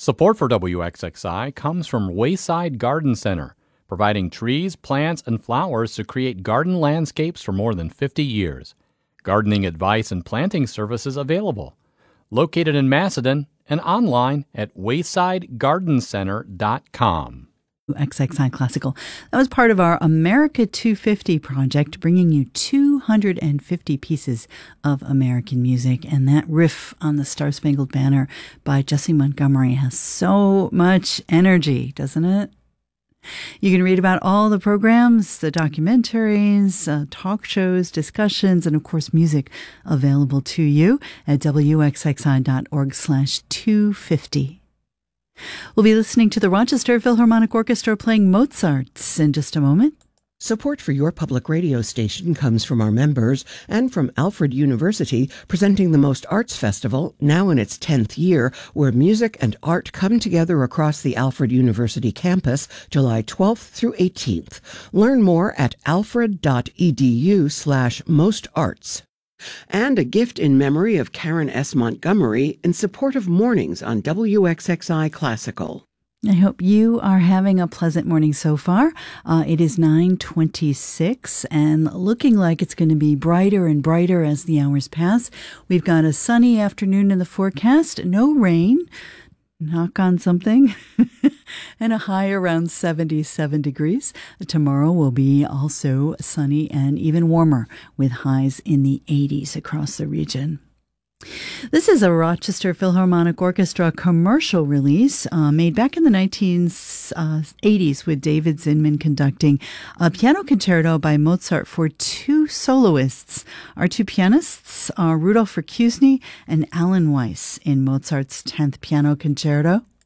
Support for WXXI comes from Wayside Garden Center, providing trees, plants, and flowers to create garden landscapes for more than 50 years. Gardening advice and planting services available. Located in Macedon and online at waysidegardencenter.com. XXI Classical. That was part of our America 250 project, bringing you 250 pieces of American music. And that riff on the Star Spangled Banner by Jessie Montgomery has so much energy, doesn't it? You can read about all the programs, the documentaries, talk shows, discussions, and of course music available to you at wxxi.org/250. We'll be listening to the Rochester Philharmonic Orchestra playing Mozart's in just a moment. Support for your public radio station comes from our members and from Alfred University, presenting the Most Arts Festival, now in its 10th year, where music and art come together across the Alfred University campus, July 12th through 18th. Learn more at alfred.edu/mostarts. And a gift in memory of Karen S. Montgomery in support of mornings on WXXI Classical. I hope you are having a pleasant morning so far. It is 9:26 and looking like it's going to be brighter and brighter as the hours pass. We've got a sunny afternoon in the forecast, no rain, knock on something, and a high around 77 degrees. Tomorrow will be also sunny and even warmer with highs in the 80s across the region. This is a Rochester Philharmonic Orchestra commercial release made back in the 1980s with David Zinman conducting a piano concerto by Mozart for two soloists. Our two pianists are Rudolf Verkusny and Alan Weiss in Mozart's 10th piano concerto.